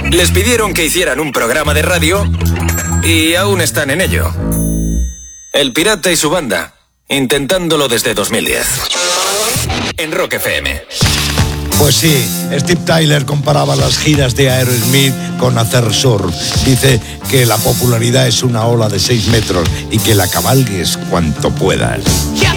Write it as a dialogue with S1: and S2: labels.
S1: Les pidieron que hicieran un programa de radio y aún están en ello. El Pirata y su banda, intentándolo desde 2010. En Rock FM.
S2: Pues sí, Steve Tyler comparaba las giras de Aerosmith con hacer surf. Dice que la popularidad es una ola de 6 metros y que la cabalgues cuanto puedas.